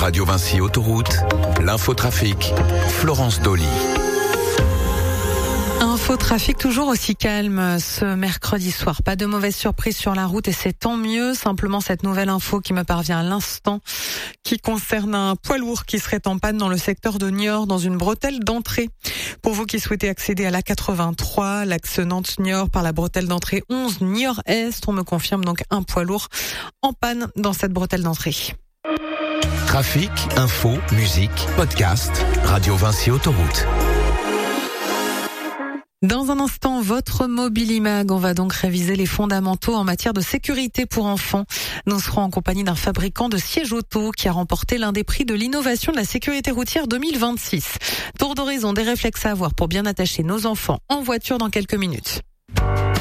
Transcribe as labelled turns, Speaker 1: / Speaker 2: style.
Speaker 1: Radio Vinci Autoroute, l'infotrafic, Florence Dolly.
Speaker 2: Infotrafic toujours aussi calme ce mercredi soir. Pas de mauvaise surprise sur la route et c'est tant mieux. Simplement cette nouvelle info qui me parvient à l'instant qui concerne un poids lourd qui serait en panne dans le secteur de Niort dans une bretelle d'entrée. Pour vous qui souhaitez accéder à l'A83, l'axe Nantes-Niort par la bretelle d'entrée 11 Niort-Est, on me confirme donc un poids lourd en panne dans cette bretelle d'entrée.
Speaker 1: Trafic, info, musique, podcast, Radio Vinci Autoroute.
Speaker 2: Dans un instant, votre Mobilimag, on va donc réviser les fondamentaux en matière de sécurité pour enfants. Nous serons en compagnie d'un fabricant de sièges auto qui a remporté l'un des prix de l'innovation de la sécurité routière 2026. Tour d'horizon des réflexes à avoir pour bien attacher nos enfants en voiture dans quelques minutes.